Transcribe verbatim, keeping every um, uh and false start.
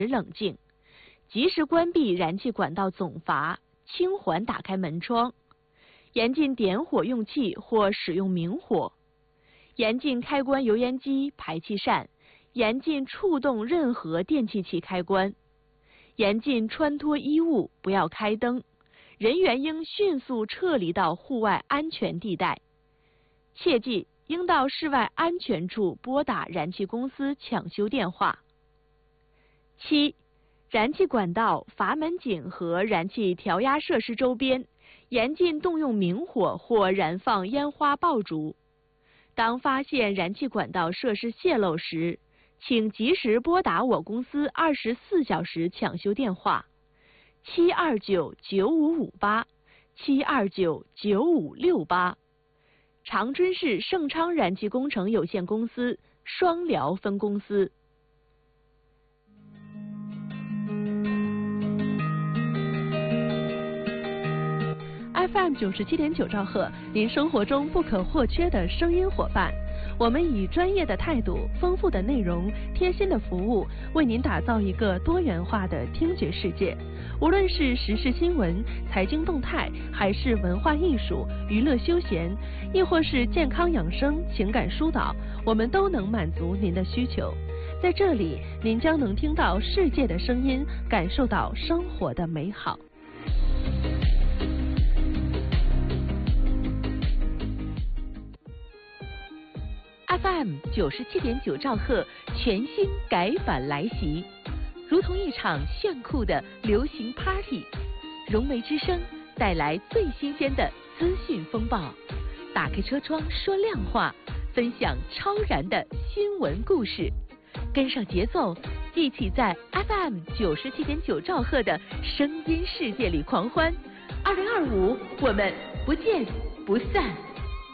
冷静，及时关闭燃气管道总阀，轻缓打开门窗，严禁点火用气或使用明火，严禁开关油烟机、排气扇，严禁触动任何电气器开关，严禁穿脱衣物，不要开灯，人员应迅速撤离到户外安全地带，切记应到室外安全处拨打燃气公司抢修电话。七、燃气管道、阀门井和燃气调压设施周边，严禁动用明火或燃放烟花爆竹。当发现燃气管道设施泄漏时，请及时拨打我公司二十四小时抢修电话：七二九九五五八、七二九九五六八。长春市盛昌燃气工程有限公司双辽分公司。 F M 九十七点九兆赫，您生活中不可或缺的声音伙伴。我们以专业的态度、丰富的内容、贴心的服务，为您打造一个多元化的听觉世界。无论是时事新闻、财经动态，还是文化艺术、娱乐休闲，亦或是健康养生、情感疏导，我们都能满足您的需求。在这里，您将能听到世界的声音，感受到生活的美好。F M 九十七点九兆赫全新改版来袭，如同一场炫酷的流行 party。融媒之声带来最新鲜的资讯风暴，打开车窗说亮话，分享超燃的新闻故事，跟上节奏，一起在 F M 九十七点九兆赫的声音世界里狂欢。二零二五，我们不见不散。